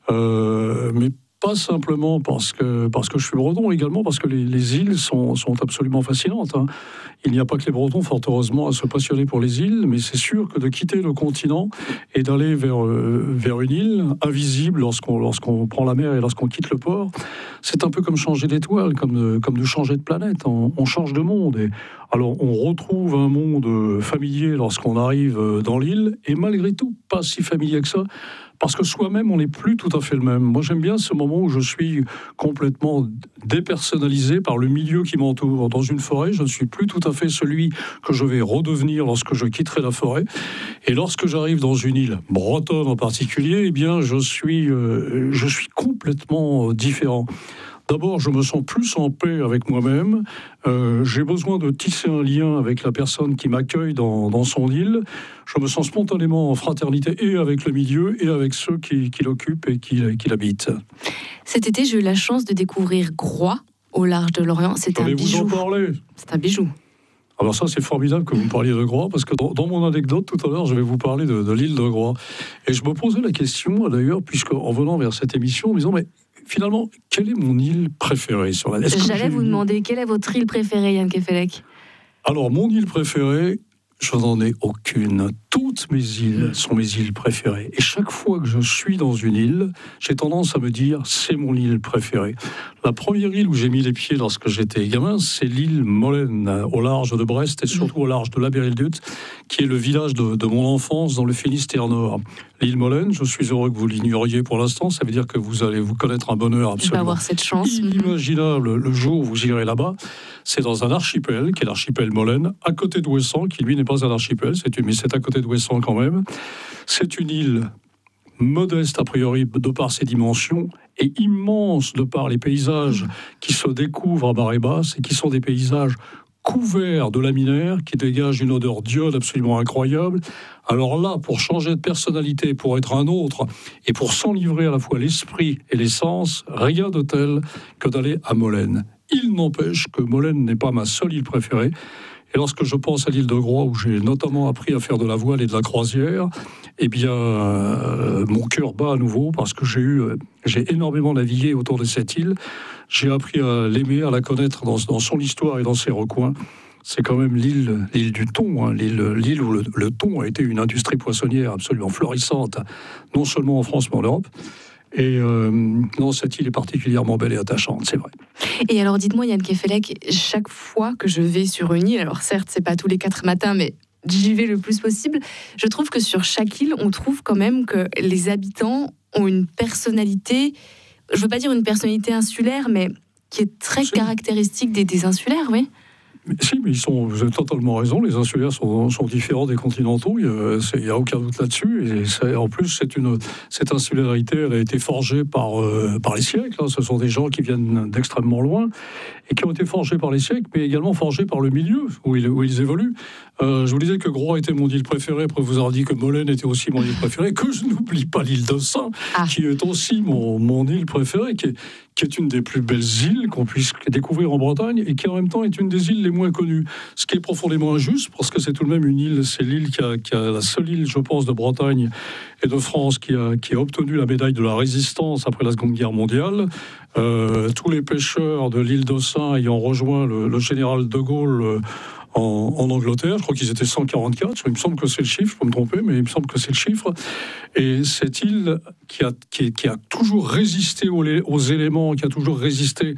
mais pas simplement parce que je suis breton, également parce que les îles sont absolument fascinantes. Hein. Il n'y a pas que les Bretons, fort heureusement, à se passionner pour les îles, mais c'est sûr que de quitter le continent et d'aller vers une île invisible lorsqu'on prend la mer et lorsqu'on quitte le port, c'est un peu comme changer d'étoile, comme de changer de planète. On change de monde. Et alors, on retrouve un monde familier lorsqu'on arrive dans l'île, et malgré tout, pas si familier que ça, parce que soi-même, on n'est plus tout à fait le même. Moi, j'aime bien ce moment où je suis complètement dépersonnalisé par le milieu qui m'entoure. Dans une forêt, je ne suis plus tout à fait celui que je vais redevenir lorsque je quitterai la forêt. Et lorsque j'arrive dans une île bretonne en particulier, eh bien, je suis complètement différent. D'abord, je me sens plus en paix avec moi-même. J'ai besoin de tisser un lien avec la personne qui m'accueille dans son île. Je me sens spontanément en fraternité et avec le milieu et avec ceux qui l'occupent et qui l'habitent. Cet été, j'ai eu la chance de découvrir Groix, au large de l'Orient. C'est un bijou. Vous en parler. C'est un bijou. Alors ça, c'est formidable que vous me parliez de Groix, parce que dans mon anecdote, tout à l'heure, je vais vous parler de l'île de Groix. Et je me posais la question, d'ailleurs, puisqu'en venant vers cette émission, en me disant, mais finalement, quelle est mon île préférée sur la... J'allais vous demander, quelle est votre île préférée, Yann Kefelec ? Alors, mon île préférée, je n'en ai aucune. Toutes mes îles sont mes îles préférées. Et chaque fois que je suis dans une île, j'ai tendance à me dire, c'est mon île préférée. La première île où j'ai mis les pieds lorsque j'étais gamin, c'est l'île Molène, au large de Brest et surtout au large de La Bérildute, qui est le village de mon enfance dans le Finistère Nord. L'île Molène, je suis heureux que vous l'ignoriez pour l'instant, ça veut dire que vous allez vous connaître un bonheur absolument avoir cette chance. Inimaginable le jour où vous irez là-bas. C'est dans un archipel, qui est l'archipel Molène, à côté d'Ouessant, qui lui n'est pas un archipel, mais c'est à côté d'Ouessant quand même. C'est une île modeste a priori de par ses dimensions et immense de par les paysages qui se découvrent à marée basse et qui sont des paysages couverts de laminaires qui dégagent une odeur d'iode absolument incroyable. Alors là, pour changer de personnalité, pour être un autre et pour s'enivrer à la fois l'esprit et les sens, rien de tel que d'aller à Molène. Il n'empêche que Molène n'est pas ma seule île préférée. Et lorsque je pense à l'île de Groix, où j'ai notamment appris à faire de la voile et de la croisière, eh bien, mon cœur bat à nouveau parce que j'ai énormément navigué autour de cette île. J'ai appris à l'aimer, à la connaître dans son histoire et dans ses recoins. C'est quand même l'île du thon, hein, l'île où le thon a été une industrie poissonnière absolument florissante, non seulement en France mais en Europe. Et non, cette île est particulièrement belle et attachante, c'est vrai. Et alors, dites-moi, Yann Kefelec, chaque fois que je vais sur une île, alors certes, c'est pas tous les 4 matins, mais j'y vais le plus possible, je trouve que sur chaque île, on trouve quand même que les habitants ont une personnalité, je veux pas dire une personnalité insulaire, mais qui est très caractéristique des insulaires, oui. mais vous avez totalement raison, les insulaires sont différents des continentaux, il n'y a aucun doute là-dessus. Et en plus, cette insularité, elle a été forgée par les siècles. Hein. Ce sont des gens qui viennent d'extrêmement loin et qui ont été forgés par les siècles, mais également forgés par le milieu où ils évoluent. Je vous disais que Groix était mon île préférée, après vous avez dit que Molène était aussi mon île préférée, que je n'oublie pas l'île de Sein, qui est aussi mon île préférée, qui est une des plus belles îles qu'on puisse découvrir en Bretagne et qui en même temps est une des îles les moins connues. Ce qui est profondément injuste parce que c'est tout de même une île, c'est l'île qui a la seule île, je pense, de Bretagne et de France qui a obtenu la médaille de la résistance après la Seconde Guerre mondiale. Tous les pêcheurs de l'île de Sein ayant rejoint le général de Gaulle en Angleterre, je crois qu'ils étaient 144, il me semble que c'est le chiffre, je peux me tromper, mais il me semble que c'est le chiffre. Et cette île qui a toujours résisté aux éléments, qui a toujours résisté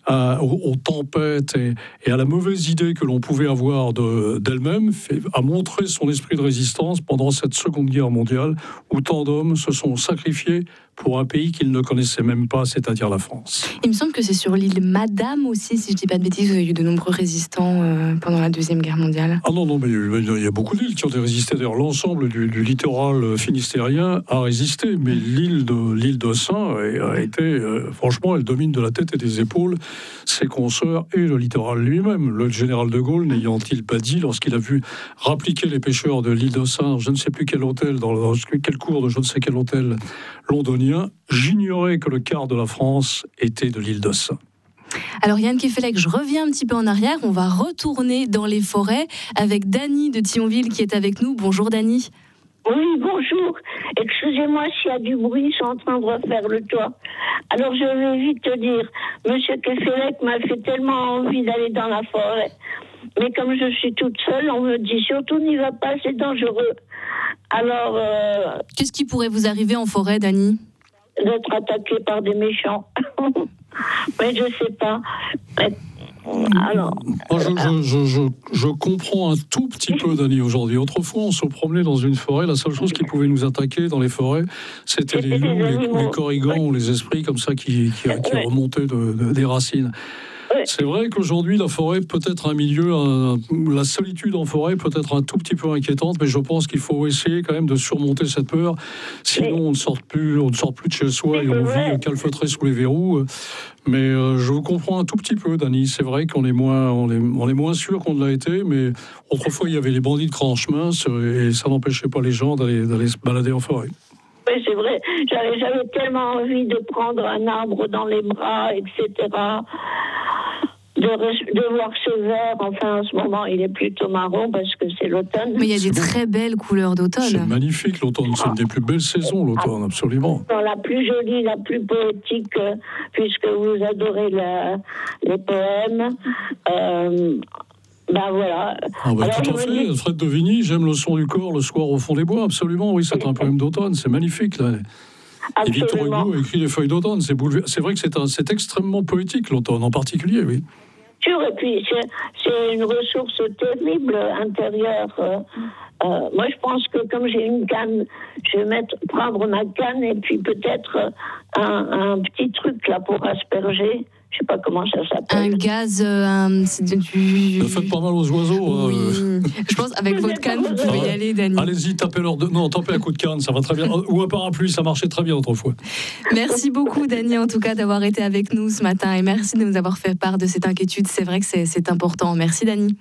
aux tempêtes et à la mauvaise idée que l'on pouvait avoir d'elle-même, a montré son esprit de résistance pendant cette Seconde Guerre mondiale, où tant d'hommes se sont sacrifiés pour un pays qu'ils ne connaissaient même pas, c'est-à-dire la France. Il me semble que c'est sur l'île Madame aussi, si je ne dis pas de bêtises, où il y a eu de nombreux résistants pendant la Deuxième Guerre mondiale. Ah non, mais il y a beaucoup d'îles qui ont résisté. D'ailleurs, l'ensemble du littoral finistérien a résisté, mais l'île de Sein a été, franchement, elle domine de la tête et des épaules ses consoeurs et le littoral lui-même. Le général de Gaulle n'ayant-il pas dit, lorsqu'il a vu rappliquer les pêcheurs de l'île de Sein, je ne sais plus quel hôtel, dans quel cours de je ne sais quel hôtel londonien, j'ignorais que le quart de la France était de l'île de Sein. Alors Yann Kefelec, je reviens un petit peu en arrière, on va retourner dans les forêts avec Dany de Thionville qui est avec nous. Bonjour Dany. Oui, bonjour. Excusez-moi s'il y a du bruit, ils sont en train de refaire le toit. Alors je vais vite te dire, Monsieur Kefelec m'a fait tellement envie d'aller dans la forêt. Mais comme je suis toute seule, on me dit surtout n'y va pas, c'est dangereux. Alors... Qu'est-ce qui pourrait vous arriver en forêt, Dany ? D'être attaqué par des méchants. Mais je sais pas. Alors, je comprends un tout petit peu, Dany, aujourd'hui. Autrefois, on se promenait dans une forêt. La seule chose qui pouvait nous attaquer dans les forêts, c'était les loups, les corrigans ou les esprits comme ça qui remontaient des racines. C'est vrai qu'aujourd'hui, la forêt peut être un milieu, la solitude en forêt peut être un tout petit peu inquiétante, mais je pense qu'il faut essayer quand même de surmonter cette peur. Sinon, on ne sort plus de chez soi et on vit calfeutré sous les verrous. Mais je vous comprends un tout petit peu, Dany. C'est vrai qu'on est moins sûr qu'on ne l'a été, mais autrefois, il y avait les bandits de grand chemin et ça n'empêchait pas les gens d'aller se balader en forêt. Oui, c'est vrai. J'avais tellement envie de prendre un arbre dans les bras, etc., de voir ce vert. Enfin, en ce moment, il est plutôt marron parce que c'est l'automne. Mais il y a des très belles couleurs d'automne. C'est magnifique, l'automne. C'est une des plus belles saisons, l'automne, absolument. La plus jolie, la plus poétique, puisque vous adorez les poèmes. Ben voilà. Alors, tout à fait. Fred de Vigny, j'aime le son du corps le soir au fond des bois. Absolument, oui, c'est un poème d'automne. C'est magnifique, là. Et Victor Hugo a écrit Les Feuilles d'automne. C'est vrai que c'est extrêmement poétique, l'automne, en particulier, oui. Et puis, c'est une ressource terrible intérieure. Moi, je pense que comme j'ai une canne, je vais prendre ma canne et puis peut-être un petit truc là pour asperger. Je sais pas comment ça s'appelle. Un gaz, Ça fait pas mal aux oiseaux. Oui. Je pense avec votre canne, vous pouvez y aller, Dany. Allez-y, tapez un coup de canne, ça va très bien. Ou un parapluie, ça marchait très bien autrefois. Merci beaucoup, Dany, en tout cas, d'avoir été avec nous ce matin. Et merci de nous avoir fait part de cette inquiétude. C'est vrai que c'est important. Merci, Dany.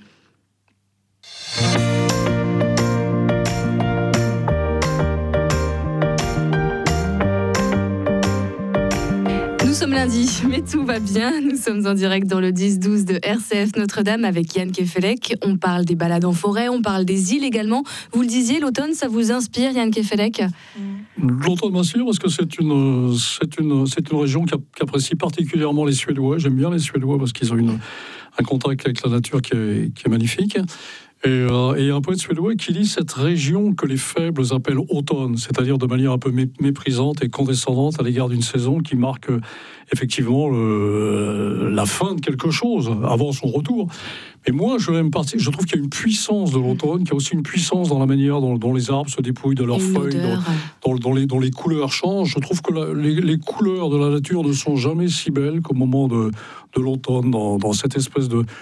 Nous sommes lundi, mais tout va bien. Nous sommes en direct dans le 10-12 de RCF Notre-Dame avec Yann Kefelec. On parle des balades en forêt, on parle des îles également. Vous le disiez, l'automne, ça vous inspire, Yann Kefelec ? L'automne m'inspire parce que c'est une région qui apprécie particulièrement les Suédois. J'aime bien les Suédois parce qu'ils ont un contact avec la nature qui est magnifique. Et il y a un poète suédois qui dit cette région que les faibles appellent automne, c'est-à-dire de manière un peu méprisante et condescendante à l'égard d'une saison qui marque effectivement la fin de quelque chose avant son retour. Mais moi, je trouve qu'il y a une puissance de l'automne, qu'il y a aussi une puissance dans la manière dont les arbres se dépouillent de leurs feuilles, dont les couleurs changent. Je trouve que les couleurs de la nature ne sont jamais si belles qu'au moment de l'automne, dans cette espèce de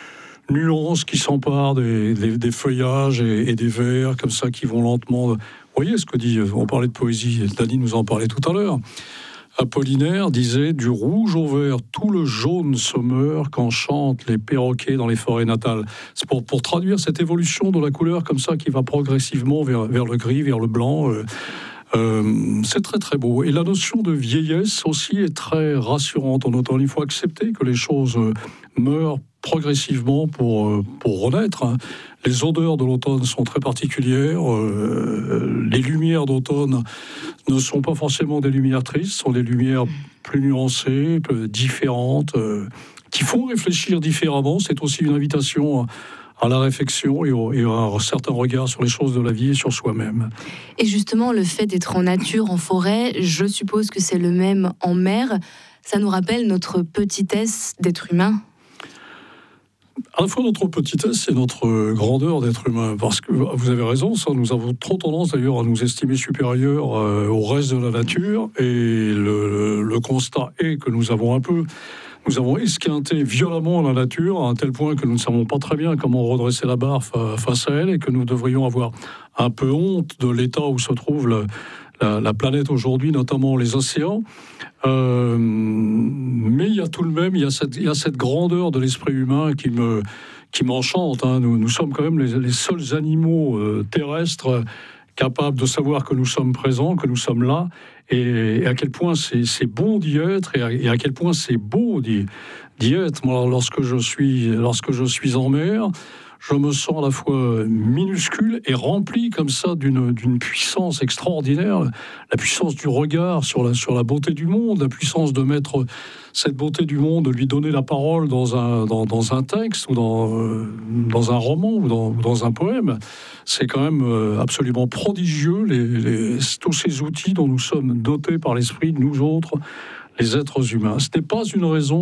nuances qui s'emparent des feuillages et des vers comme ça qui vont lentement. Vous voyez ce que dit, on parlait de poésie, Dany nous en parlait tout à l'heure. Apollinaire disait « Du rouge au vert, tout le jaune se meurt quand chantent les perroquets dans les forêts natales ». C'est pour traduire cette évolution de la couleur comme ça qui va progressivement vers le gris, vers le blanc. C'est très très beau. Et la notion de vieillesse aussi est très rassurante en automne. Il faut accepter que les choses meurent progressivement pour renaître. Les odeurs de l'automne sont très particulières. Les lumières d'automne ne sont pas forcément des lumières tristes, sont des lumières plus nuancées, différentes, qui font réfléchir différemment. C'est aussi une invitation à la réflexion et à un certain regard sur les choses de la vie et sur soi-même. Et justement, le fait d'être en nature, en forêt, je suppose que c'est le même en mer. Ça nous rappelle notre petitesse d'être humain. À la fois notre petitesse et notre grandeur d'être humain, parce que vous avez raison, ça, nous avons trop tendance d'ailleurs à nous estimer supérieurs au reste de la nature, et le constat est que nous avons esquinté violemment la nature à un tel point que nous ne savons pas très bien comment redresser la barre face à elle, et que nous devrions avoir un peu honte de l'état où se trouve la planète aujourd'hui, notamment les océans. Mais il y a tout de même, il y a cette grandeur de l'esprit humain qui m'enchante. Hein. Nous sommes quand même les seuls animaux terrestres capables de savoir que nous sommes présents, que nous sommes là, et à quel point c'est bon d'y être, et à quel point c'est beau d'y être. Moi, lorsque je suis en mer, je me sens à la fois minuscule et rempli comme ça d'une puissance extraordinaire, la puissance du regard sur la beauté du monde, la puissance de mettre cette beauté du monde, de lui donner la parole dans un texte ou dans un roman ou dans un poème. C'est quand même absolument prodigieux, tous ces outils dont nous sommes dotés par l'esprit, nous autres, les êtres humains. Ce n'est pas une raison,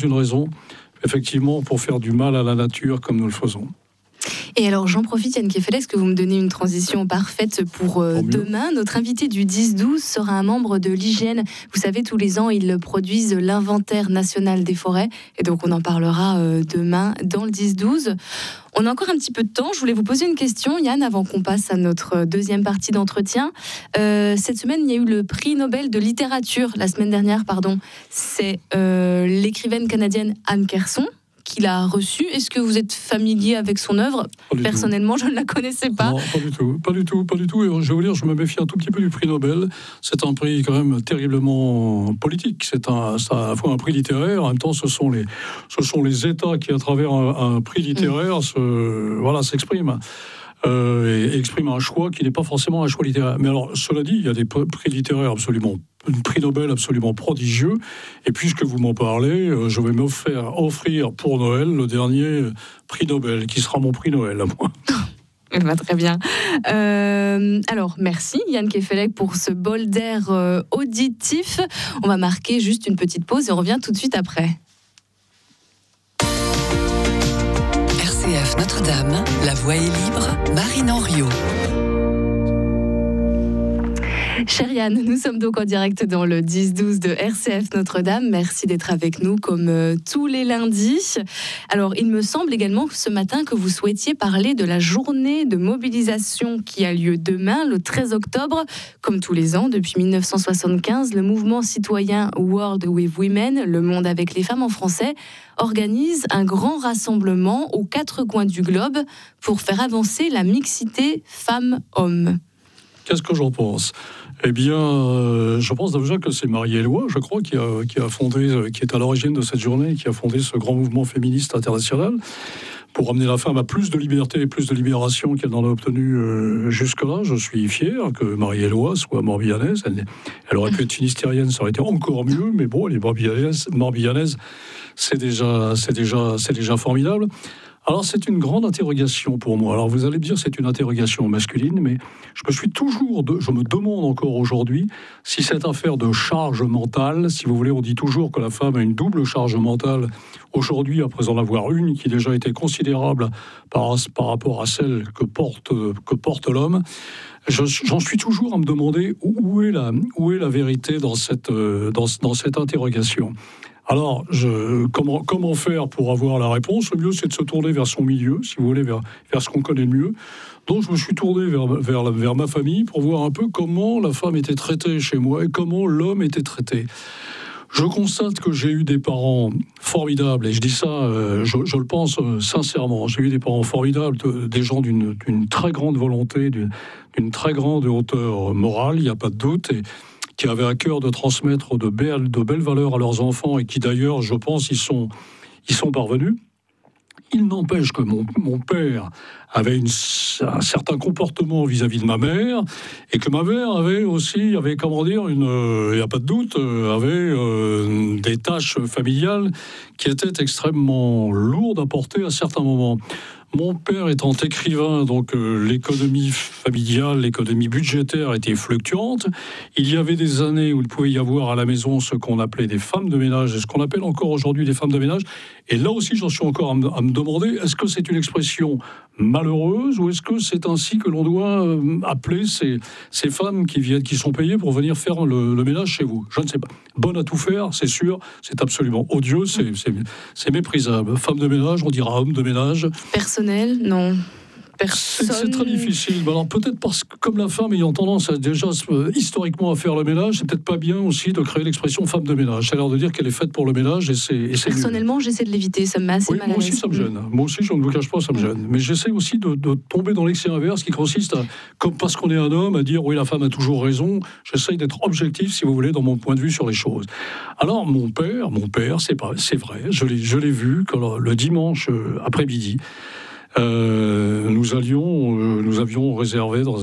effectivement, pour faire du mal à la nature comme nous le faisons. Et alors, j'en profite, Yann Kefelec, que vous me donnez une transition parfaite pour demain. Notre invité du 10-12 sera un membre de l'IGN. Vous savez, tous les ans, ils produisent l'inventaire national des forêts. Et donc, on en parlera demain dans le 10-12. On a encore un petit peu de temps. Je voulais vous poser une question, Yann, avant qu'on passe à notre deuxième partie d'entretien. Cette semaine, il y a eu le prix Nobel de littérature, la semaine dernière, pardon. C'est l'écrivaine canadienne Anne Kerson qui l'a reçu. Est-ce que vous êtes familier avec son œuvre ? Personnellement, je ne la connaissais pas. Non, pas du tout. Et je vais vous dire, je me méfie un tout petit peu du prix Nobel. C'est un prix quand même terriblement politique. C'est à la fois un prix littéraire, en même temps, ce sont les États qui, à travers un prix littéraire, s'expriment. Et expriment un choix qui n'est pas forcément un choix littéraire. Mais alors, cela dit, il y a des prix littéraires prix Nobel absolument prodigieux. Et puisque vous m'en parlez, je vais offrir pour Noël le dernier prix Nobel, qui sera mon prix Noël à moi. Elle va très bien. Alors, merci Yann Kefelec pour ce bol d'air auditif. On va marquer juste une petite pause et on revient tout de suite après. RCF Notre-Dame, la voix est libre, Marine Henriot. Cher Yann, nous sommes donc en direct dans le 10-12 de RCF Notre-Dame. Merci d'être avec nous comme tous les lundis. Alors, il me semble également ce matin que vous souhaitiez parler de la journée de mobilisation qui a lieu demain, le 13 octobre. Comme tous les ans, depuis 1975, le mouvement citoyen World with Women, le monde avec les femmes en français, organise un grand rassemblement aux 4 coins du globe pour faire avancer la mixité femmes-hommes. Qu'est-ce que j'en pense ? Eh bien, je pense déjà que c'est Marie-Éloi, je crois, qui a fondé, qui est à l'origine de cette journée, qui a fondé ce grand mouvement féministe international pour amener la femme à plus de liberté et plus de libération qu'elle n'en a obtenu jusque-là. Je suis fier que Marie-Éloi soit morbihanaise. Elle aurait pu être finistérienne, ça aurait été encore mieux, mais bon, elle est morbihanaise, c'est déjà formidable. Alors, c'est une grande interrogation pour moi. Alors, vous allez me dire, c'est une interrogation masculine, mais je me demande encore aujourd'hui si cette affaire de charge mentale, si vous voulez, on dit toujours que la femme a une double charge mentale. Aujourd'hui, après en avoir une qui déjà était considérable par rapport à celle que porte l'homme, j'en suis toujours à me demander où est la vérité dans cette interrogation. Alors, comment faire pour avoir la réponse ? Le mieux, c'est de se tourner vers son milieu, si vous voulez, vers ce qu'on connaît le mieux. Donc, je me suis tourné vers ma famille pour voir un peu comment la femme était traitée chez moi et comment l'homme était traité. Je constate que j'ai eu des parents formidables, et je dis ça, je le pense sincèrement. J'ai eu des parents formidables, des gens d'une très grande volonté, d'une très grande hauteur morale, il n'y a pas de doute, et qui avaient à cœur de transmettre de belles valeurs à leurs enfants, et qui d'ailleurs, je pense, y sont parvenus. Il n'empêche que mon père avait un certain comportement vis-à-vis de ma mère, et que ma mère avait comment dire, il n'y a pas de doute, avait des tâches familiales qui étaient extrêmement lourdes à porter à certains moments. Mon père étant écrivain, donc l'économie familiale, l'économie budgétaire était fluctuante. Il y avait des années où il pouvait y avoir à la maison ce qu'on appelait des femmes de ménage, et ce qu'on appelle encore aujourd'hui des femmes de ménage. Et là aussi, j'en suis encore à me demander, est-ce que c'est une expression malheureuse, ou est-ce que c'est ainsi que l'on doit appeler ces femmes qui sont payées pour venir faire le ménage chez vous ? Je ne sais pas. Bonne à tout faire, c'est sûr, c'est absolument odieux, c'est méprisable. Femme de ménage, on dira homme de ménage. Personnel, non. C'est très difficile. Alors peut-être parce que comme la femme ayant tendance déjà historiquement à faire le ménage, c'est peut-être pas bien aussi de créer l'expression femme de ménage. Ça a l'air de dire qu'elle est faite pour le ménage, et c'est personnellement, nul. J'essaie de l'éviter, ça me met assez mal à l'aise. Moi aussi, ça me gêne. Moi aussi, je ne vous cache pas, ça me gêne. Mais j'essaie aussi de tomber dans l'excès inverse, qui consiste à, comme parce qu'on est un homme, à dire oui, la femme a toujours raison. J'essaie d'être objectif, si vous voulez, dans mon point de vue sur les choses. Alors mon père, c'est vrai, je l'ai vu le dimanche après-midi. Nous avions réservé dans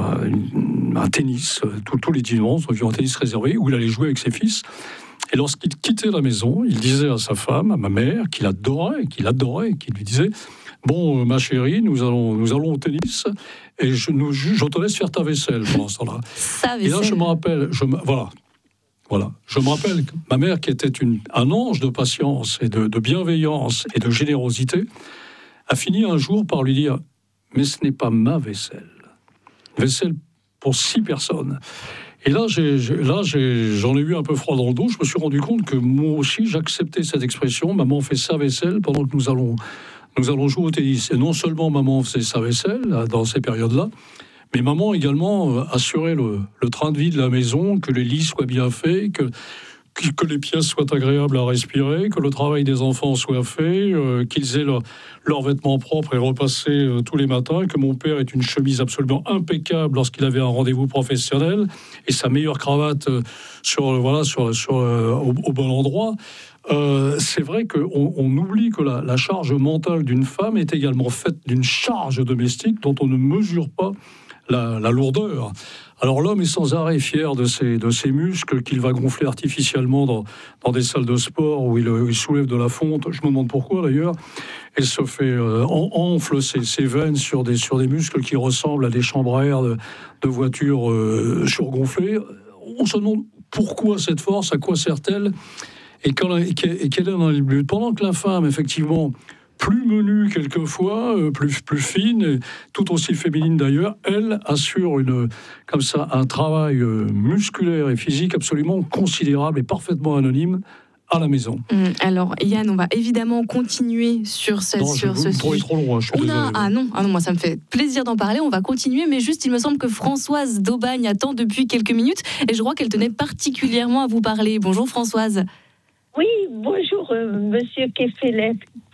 un tennis, tous les dimanches, nous avions un tennis réservé où il allait jouer avec ses fils. Et lorsqu'il quittait la maison, il disait à sa femme, à ma mère, qu'il adorait, qu'il lui disait « Bon, ma chérie, nous allons au tennis, et je te laisse faire ta vaisselle pendant ce temps-là. » Et là, je me rappelle, Voilà. Je me rappelle que ma mère, qui était un ange de patience et de bienveillance et de générosité, a fini un jour par lui dire « Mais ce n'est pas ma vaisselle. Vaisselle pour 6 personnes. » Et là, j'en ai eu un peu froid dans le dos. Je me suis rendu compte que moi aussi, j'acceptais cette expression « Maman fait sa vaisselle pendant que nous allons jouer au tennis. » Et non seulement maman faisait sa vaisselle dans ces périodes-là, mais maman également assurait le train de vie de la maison, que les lits soient bien faits, que les pièces soient agréables à respirer, que le travail des enfants soit fait, qu'ils aient leurs vêtements propres et repassés tous les matins, que mon père ait une chemise absolument impeccable lorsqu'il avait un rendez-vous professionnel, et sa meilleure cravate au bon endroit. C'est vrai qu'on oublie que la charge mentale d'une femme est également faite d'une charge domestique dont on ne mesure pas la lourdeur. Alors l'homme est sans arrêt fier de ses muscles qu'il va gonfler artificiellement dans des salles de sport où il soulève de la fonte. Je me demande pourquoi d'ailleurs. Et se fait enfle ses veines sur des muscles qui ressemblent à des chambres à air de voitures surgonflées. On se demande pourquoi cette force, à quoi sert-elle, et quel est le but. Pendant que la femme, effectivement, plus menue quelquefois, plus fine, tout aussi féminine d'ailleurs, elle assure un travail musculaire et physique absolument considérable et parfaitement anonyme à la maison. Alors Yann, on va évidemment continuer sur ce sujet. Trop long, je suis désolé. Non, moi ça me fait plaisir d'en parler, on va continuer, mais juste il me semble que Françoise d'Aubagne attend depuis quelques minutes, et je crois qu'elle tenait particulièrement à vous parler. Bonjour Françoise. Oui, bonjour Monsieur Kefelec.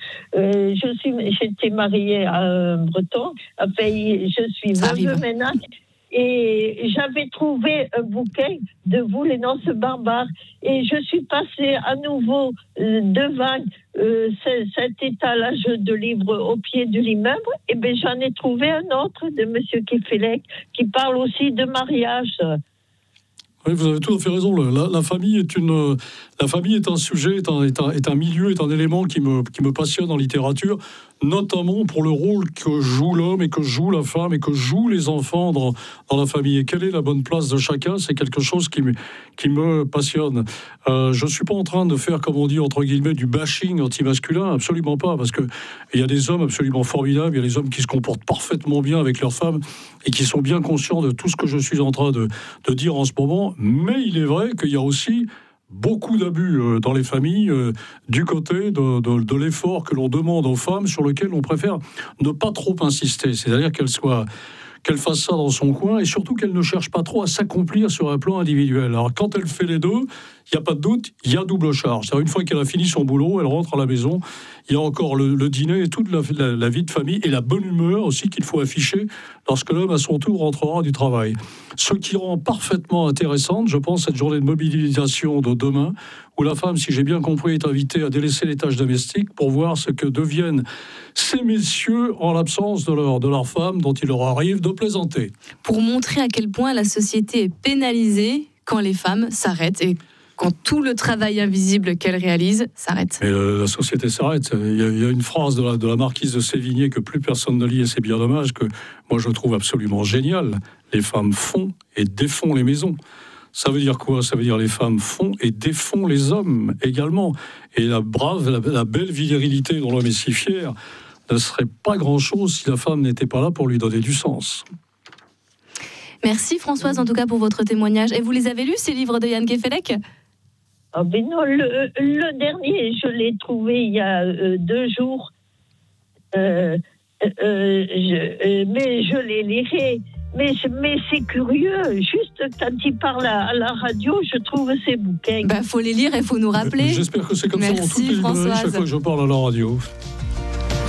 J'étais mariée à un Breton. Enfin, je suis veuve maintenant. Et j'avais trouvé un bouquet de vous, les Noces barbares. Et je suis passée à nouveau devant cet étalage de livres au pied de l'immeuble. Et bien, j'en ai trouvé un autre de Monsieur Kefelec qui parle aussi de mariage. Oui, vous avez tout à fait raison. La famille est un sujet, est un milieu, est un élément qui me passionne en littérature, notamment pour le rôle que joue l'homme et que joue la femme et que jouent les enfants dans la famille. Et quelle est la bonne place de chacun ? C'est quelque chose qui me passionne. Je ne suis pas en train de faire, comme on dit, entre guillemets, du bashing anti-masculin, absolument pas, parce qu'il y a des hommes absolument formidables, il y a des hommes qui se comportent parfaitement bien avec leurs femmes et qui sont bien conscients de tout ce que je suis en train de dire en ce moment. Mais il est vrai qu'il y a aussi beaucoup d'abus dans les familles du côté de l'effort que l'on demande aux femmes, sur lequel on préfère ne pas trop insister. C'est-à-dire qu'elle fasse ça dans son coin et surtout qu'elle ne cherche pas trop à s'accomplir sur un plan individuel. Alors quand elle fait les deux, il n'y a pas de doute, il y a double charge. C'est-à-dire une fois qu'elle a fini son boulot, elle rentre à la maison, il y a encore le dîner et toute la vie de famille et la bonne humeur aussi qu'il faut afficher lorsque l'homme à son tour rentrera du travail. Ce qui rend parfaitement intéressante, je pense, cette journée de mobilisation de demain, où la femme, si j'ai bien compris, est invitée à délaisser les tâches domestiques pour voir ce que deviennent ces messieurs en l'absence de leur femme dont il leur arrive de plaisanter. Pour montrer à quel point la société est pénalisée quand les femmes s'arrêtent et quand tout le travail invisible qu'elles réalisent s'arrête. Et la société s'arrête. Il y a une phrase de la marquise de Sévigné que plus personne ne lit, et c'est bien dommage, que moi je trouve absolument génial. Les femmes font et défont les maisons. Ça veut dire quoi ? Ça veut dire les femmes font et défont les hommes également. Et la belle virilité dont l'homme est si fier ne serait pas grand-chose si la femme n'était pas là pour lui donner du sens. Merci Françoise en tout cas pour votre témoignage. Et vous les avez lus, ces livres de Yann Kefelec ? Ah ben non, le dernier, je l'ai trouvé il y a 2 jours. Mais je les lirai. Mais c'est curieux, juste quand il parle à la radio, je trouve ces bouquins. Faut les lire et faut nous rappeler. J'espère que c'est comme ça dans toutes les librairies chaque fois que je parle à la radio.